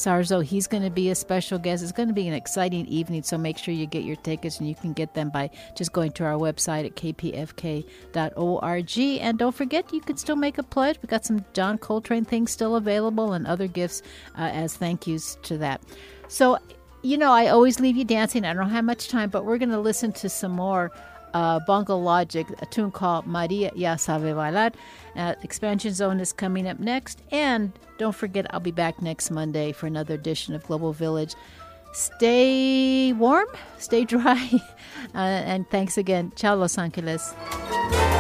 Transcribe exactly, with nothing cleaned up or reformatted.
Sarzo. He's going to be a special guest. It's going to be an exciting evening, so make sure you get your tickets, and you can get them by just going to our website at k p f k dot org. And don't forget, you can still make a pledge. We got some John Coltrane things still available and other gifts uh, as thank yous to that. So, you know, I always leave you dancing. I don't have much time, but we're going to listen to some more uh, Bongo Logic, a tune called Maria Ya Sabe Bailar. Uh, Expansion Zone is coming up next. And don't forget, I'll be back next Monday for another edition of Global Village. Stay warm, stay dry, uh, and thanks again. Ciao, Los Angeles.